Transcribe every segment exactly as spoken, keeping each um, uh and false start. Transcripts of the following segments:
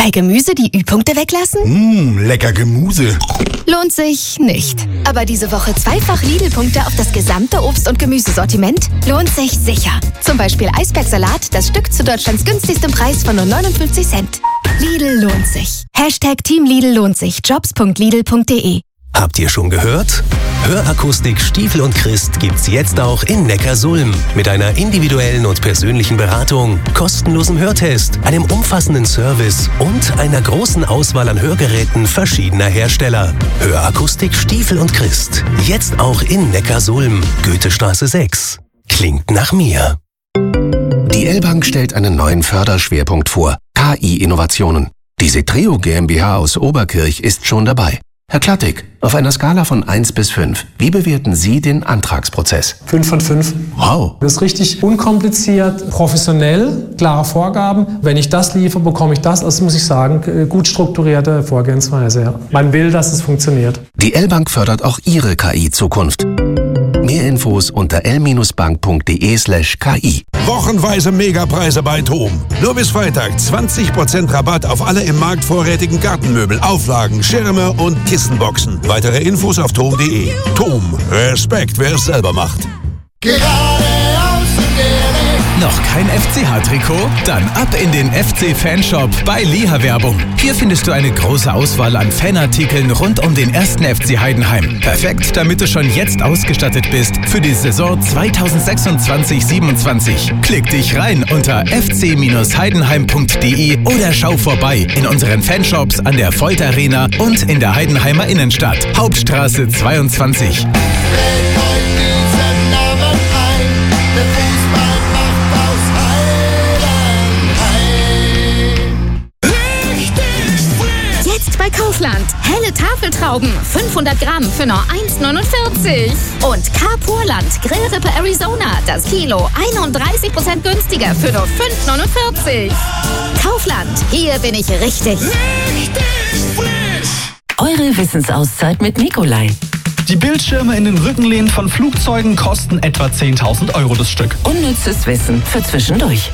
Bei Gemüse die Ü-Punkte weglassen? Mmh, lecker Gemüse. Lohnt sich nicht. Aber diese Woche zweifach Lidl-Punkte auf das gesamte Obst- und Gemüsesortiment lohnt sich sicher. Zum Beispiel Eisbergsalat, das Stück zu Deutschlands günstigstem Preis von nur neunundfünfzig Cent. Lidl lohnt sich. Hashtag Team Lidl lohnt sich. jobs punkt lidl punkt de. Habt ihr schon gehört? Hörakustik Stiefel und Christ gibt's jetzt auch in Neckarsulm. Mit einer individuellen und persönlichen Beratung, kostenlosem Hörtest, einem umfassenden Service und einer großen Auswahl an Hörgeräten verschiedener Hersteller. Hörakustik Stiefel und Christ. Jetzt auch in Neckarsulm. Goethestraße sechs. Klingt nach mir. Die L-Bank stellt einen neuen Förderschwerpunkt vor. K I-Innovationen. Die Setreo GmbH aus Oberkirch ist schon dabei. Herr Klattig, auf einer Skala von eins bis fünf, wie bewerten Sie den Antragsprozess? fünf von fünf. Wow. Das ist richtig unkompliziert, professionell, klare Vorgaben. Wenn ich das liefere, bekomme ich das. Also muss ich sagen, gut strukturierte Vorgehensweise. Ja. Man will, dass es funktioniert. Die L-Bank fördert auch Ihre K I-Zukunft. Mehr Infos unter l bank punkt de slash k i. Wochenweise Megapreise bei TOM. Nur bis Freitag zwanzig Prozent Rabatt auf alle im Markt vorrätigen Gartenmöbel, Auflagen, Schirme und Kissenboxen. Weitere Infos auf tom punkt de. TOM. Respekt, wer es selber macht. Noch kein F C H-Trikot? Dann ab in den F C-Fanshop bei Liha Werbung. Hier findest du eine große Auswahl an Fanartikeln rund um den ersten F C Heidenheim. Perfekt, damit du schon jetzt ausgestattet bist für die Saison zweitausendsechsundzwanzig siebenundzwanzig. Klick dich rein unter f c heidenheim punkt de oder schau vorbei in unseren Fanshops an der Voigt Arena und in der Heidenheimer Innenstadt. Hauptstraße zweiundzwanzig. Bei Kaufland. Helle Tafeltrauben. fünfhundert Gramm für nur eins neunundvierzig. Und Carpurland Grillrippe Arizona. Das Kilo einunddreißig Prozent günstiger für nur fünf neunundvierzig. Kaufland. Hier bin ich richtig. Richtig frisch. Eure Wissensauszeit mit Nikolai. Die Bildschirme in den Rückenlehnen von Flugzeugen kosten etwa zehntausend Euro das Stück. Unnützes Wissen für zwischendurch.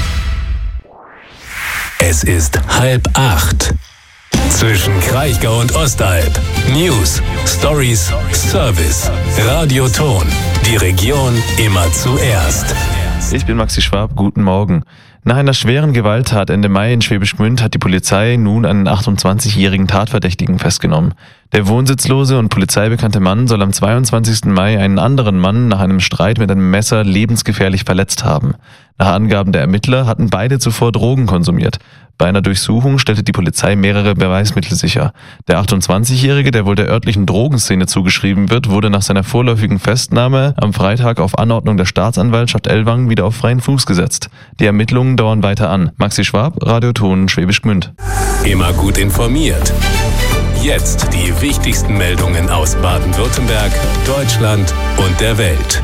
Es ist halb acht. Zwischen Kraichgau und Ostalb. News, Stories, Service. Radio Ton. Die Region immer zuerst. Ich bin Maxi Schwab, guten Morgen. Nach einer schweren Gewalttat Ende Mai in Schwäbisch Gmünd hat die Polizei nun einen achtundzwanzigjährigen Tatverdächtigen festgenommen. Der wohnsitzlose und polizeibekannte Mann soll am zweiundzwanzigsten Mai einen anderen Mann nach einem Streit mit einem Messer lebensgefährlich verletzt haben. Nach Angaben der Ermittler hatten beide zuvor Drogen konsumiert. Bei einer Durchsuchung stellte die Polizei mehrere Beweismittel sicher. Der achtundzwanzigjährige, der wohl der örtlichen Drogenszene zugeschrieben wird, wurde nach seiner vorläufigen Festnahme am Freitag auf Anordnung der Staatsanwaltschaft Ellwangen wieder auf freien Fuß gesetzt. Die Ermittlungen dauern weiter an. Maxi Schwab, Radio Ton, Schwäbisch Gmünd. Immer gut informiert. Jetzt die wichtigsten Meldungen aus Baden-Württemberg, Deutschland und der Welt.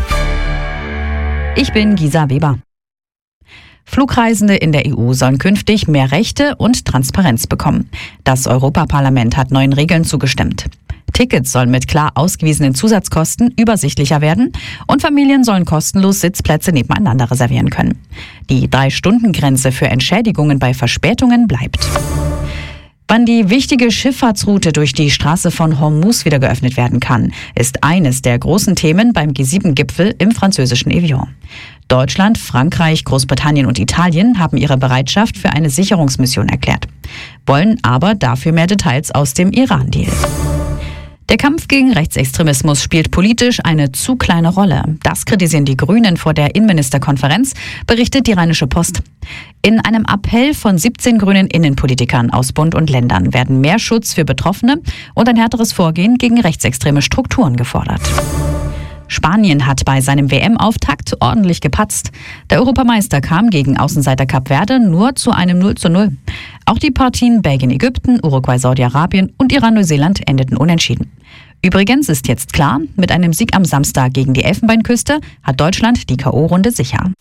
Ich bin Gisa Weber. Flugreisende in der E U sollen künftig mehr Rechte und Transparenz bekommen. Das Europaparlament hat neuen Regeln zugestimmt. Tickets sollen mit klar ausgewiesenen Zusatzkosten übersichtlicher werden und Familien sollen kostenlos Sitzplätze nebeneinander reservieren können. Die Drei-Stunden-Grenze für Entschädigungen bei Verspätungen bleibt. Wann die wichtige Schifffahrtsroute durch die Straße von Hormuz wieder geöffnet werden kann, ist eines der großen Themen beim G sieben Gipfel im französischen Evian. Deutschland, Frankreich, Großbritannien und Italien haben ihre Bereitschaft für eine Sicherungsmission erklärt, wollen aber dafür mehr Details aus dem Iran-Deal. Der Kampf gegen Rechtsextremismus spielt politisch eine zu kleine Rolle. Das kritisieren die Grünen vor der Innenministerkonferenz, berichtet die Rheinische Post. In einem Appell von siebzehn grünen Innenpolitikern aus Bund und Ländern werden mehr Schutz für Betroffene und ein härteres Vorgehen gegen rechtsextreme Strukturen gefordert. Spanien hat bei seinem W M-Auftakt ordentlich gepatzt. Der Europameister kam gegen Außenseiter Kap Verde nur zu einem null zu null. Auch die Partien Belgien-Ägypten, Uruguay-Saudi-Arabien und Iran-Neuseeland endeten unentschieden. Übrigens ist jetzt klar, mit einem Sieg am Samstag gegen die Elfenbeinküste hat Deutschland die K O-Runde sicher.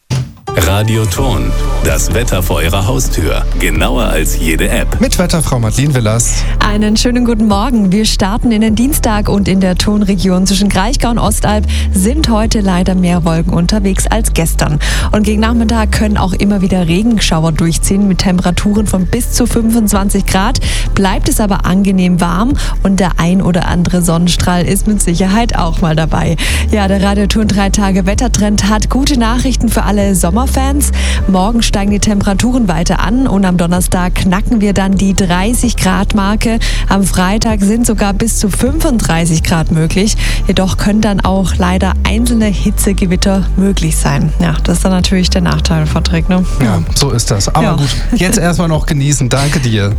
Radioton, das Wetter vor Ihrer Haustür. Genauer als jede App. Mit Wetterfrau Madeleine Willers. Einen schönen guten Morgen. Wir starten in den Dienstag und in der Tonregion zwischen Kraichgau und Ostalb sind heute leider mehr Wolken unterwegs als gestern. Und gegen Nachmittag können auch immer wieder Regenschauer durchziehen mit Temperaturen von bis zu fünfundzwanzig Grad. Bleibt es aber angenehm warm und der ein oder andere Sonnenstrahl ist mit Sicherheit auch mal dabei. Ja, der Radioton drei Tage Wettertrend hat gute Nachrichten für alle Sommerfans. Morgen steigen die Temperaturen weiter an und am Donnerstag knacken wir dann die dreißig Grad Marke. Am Freitag sind sogar bis zu fünfunddreißig Grad möglich. Jedoch können dann auch leider einzelne Hitzegewitter möglich sein. Ja, das ist dann natürlich der Nachteil, Patrick, ne? Ja, so ist das. Aber Ja. gut, jetzt erstmal noch genießen. Danke dir.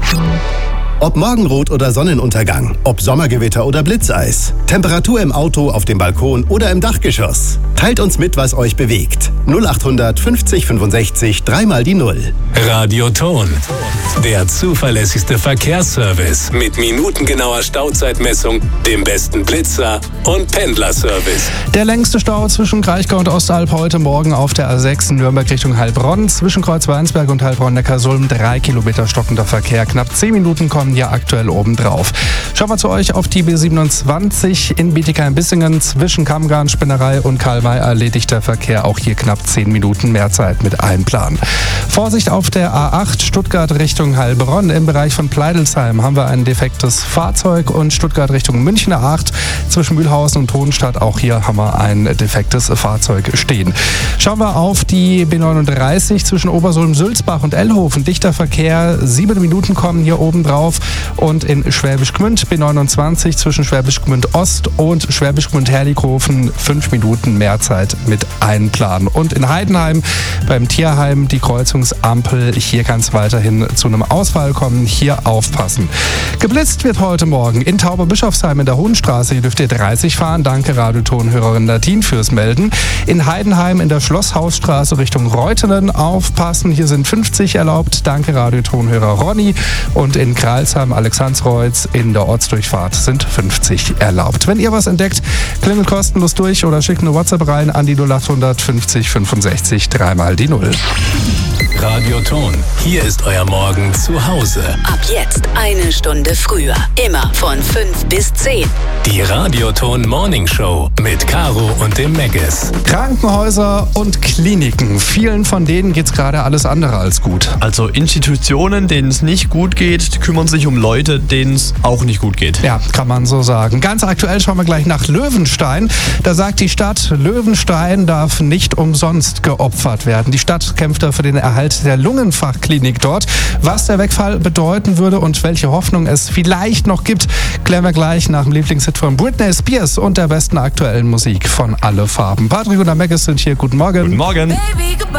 Ob Morgenrot oder Sonnenuntergang, ob Sommergewitter oder Blitzeis, Temperatur im Auto, auf dem Balkon oder im Dachgeschoss. Teilt uns mit, was euch bewegt. null achthundert fünfzig fünfundsechzig, dreimal die Null. Radioton, der zuverlässigste Verkehrsservice mit minutengenauer Stauzeitmessung, dem besten Blitzer und Pendlerservice. Der längste Stau zwischen Kraichgau und Ostalb heute Morgen auf der A sechs in Nürnberg Richtung Heilbronn. Zwischen Kreuzweinsberg und Heilbronn-Neckarsulm drei Kilometer stockender Verkehr. Knapp zehn Minuten kommen hier aktuell oben drauf. Schauen wir zu euch auf die B siebenundzwanzig in Bietigheim-Bissingen. Zwischen Kammgarn, Spinnerei und Karl-May erledigt der Verkehr auch hier knapp zehn Minuten mehr Zeit mit Einplan. Vorsicht auf der A acht Stuttgart Richtung Heilbronn. Im Bereich von Pleidelsheim haben wir ein defektes Fahrzeug und Stuttgart Richtung München A acht. Zwischen Mühlhausen und Hohenstadt auch hier haben wir ein defektes Fahrzeug stehen. Schauen wir auf die B neununddreißig zwischen Obersulm-Sülzbach und Ellhofen. Dichter Verkehr, sieben Minuten kommen hier oben drauf. Und in Schwäbisch Gmünd B neunundzwanzig zwischen Schwäbisch Gmünd Ost und Schwäbisch Gmünd Herlikofen fünf Minuten mehr Zeit mit Einplan. Und in Heidenheim beim Tierheim die Kreuzungsampel. Hier kann es weiterhin zu einem Ausfall kommen. Hier aufpassen. Geblitzt wird heute Morgen in Tauberbischofsheim in der Hohenstraße. Hier dürft ihr dreißig fahren. Danke Radiotonhörerin Nadine fürs Melden. In Heidenheim in der Schlosshausstraße Richtung Reutenen aufpassen. Hier sind fünfzig erlaubt. Danke Radiotonhörer Ronny. Und in Kralsheim, Alexandsreuz in der Ortsdurchfahrt sind fünfzig erlaubt. Wenn ihr was entdeckt, klingelt kostenlos durch oder schickt eine WhatsApp rein an die null achthundert fünfzig fünfundsechzig, dreimal die Null. Radioton, hier ist euer Morgen zu Hause. Ab jetzt eine Stunde früher. Immer von fünf bis zehn. Die Radioton Morning Show mit Caro und dem Meggis. Krankenhäuser und Kliniken. Vielen von denen geht es gerade alles andere als gut. Also Institutionen, denen es nicht gut geht, die kümmern sich um Leute, denen es auch nicht gut geht. Ja, kann man so sagen. Ganz aktuell schauen wir gleich nach Löwenstein. Da sagt die Stadt, Löwenstein darf nicht umsonst geopfert werden. Die Stadt kämpft da für den Erhalt der Lungenfachklinik dort. Was der Wegfall bedeuten würde und welche Hoffnung es vielleicht noch gibt, klären wir gleich nach dem Lieblingshit von Britney Spears und der besten aktuellen Musik von Alle Farben. Patrick und der Meggis sind hier. Guten Morgen. Guten Morgen.